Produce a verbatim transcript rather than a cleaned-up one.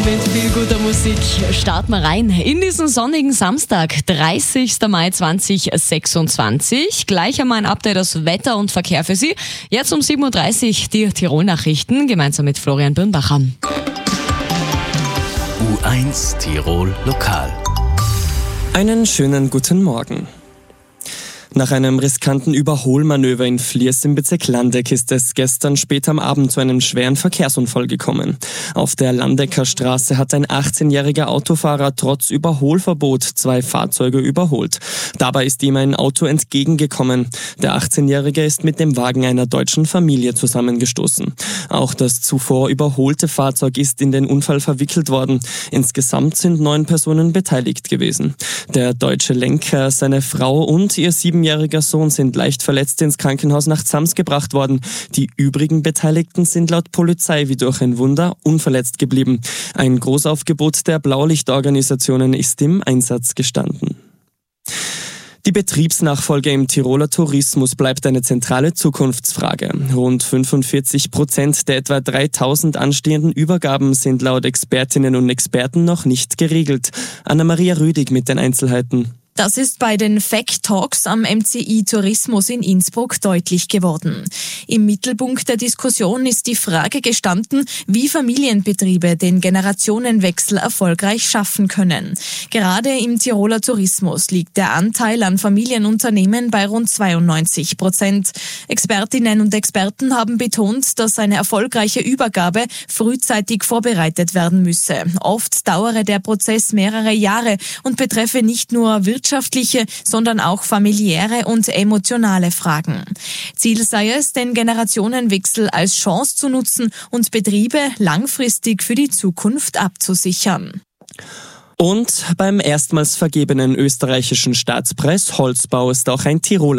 Mit viel guter Musik starten wir rein in diesen sonnigen Samstag, dreißigster Mai zweitausendsechsundzwanzig. Gleich einmal ein Update aus Wetter und Verkehr für Sie. Jetzt um sieben Uhr dreißig die Tirol-Nachrichten, gemeinsam mit Florian Birnbacher. U eins Tirol Lokal. Einen schönen guten Morgen. Nach einem riskanten Überholmanöver in Fliers im Bezirk Landeck ist es gestern spät am Abend zu einem schweren Verkehrsunfall gekommen. Auf der Landecker Straße hat ein achtzehnjähriger Autofahrer trotz Überholverbot zwei Fahrzeuge überholt. Dabei ist ihm ein Auto entgegengekommen. Der achtzehnjährige ist mit dem Wagen einer deutschen Familie zusammengestoßen. Auch das zuvor überholte Fahrzeug ist in den Unfall verwickelt worden. Insgesamt sind neun Personen beteiligt gewesen. Der deutsche Lenker, seine Frau und ihr sieben siebenjähriger Sohn sind leicht verletzt ins Krankenhaus nach Zams gebracht worden. Die übrigen Beteiligten sind laut Polizei wie durch ein Wunder unverletzt geblieben. Ein Großaufgebot der Blaulichtorganisationen ist im Einsatz gestanden. Die Betriebsnachfolge im Tiroler Tourismus bleibt eine zentrale Zukunftsfrage. Rund fünfundvierzig Prozent der etwa dreitausend anstehenden Übergaben sind laut Expertinnen und Experten noch nicht geregelt. Anna-Maria Rüdig mit den Einzelheiten. Das ist bei den Fact Talks am M C I Tourismus in Innsbruck deutlich geworden. Im Mittelpunkt der Diskussion ist die Frage gestanden, wie Familienbetriebe den Generationenwechsel erfolgreich schaffen können. Gerade im Tiroler Tourismus liegt der Anteil an Familienunternehmen bei rund zweiundneunzig Prozent. Expertinnen und Experten haben betont, dass eine erfolgreiche Übergabe frühzeitig vorbereitet werden müsse. Oft dauere der Prozess mehrere Jahre und betreffe nicht nur wirtschaftliche, sondern auch familiäre und emotionale Fragen. Ziel sei es, den Generationenwechsel als Chance zu nutzen und Betriebe langfristig für die Zukunft abzusichern. Und beim erstmals vergebenen österreichischen Staatspreis Holzbau ist auch ein Tiroler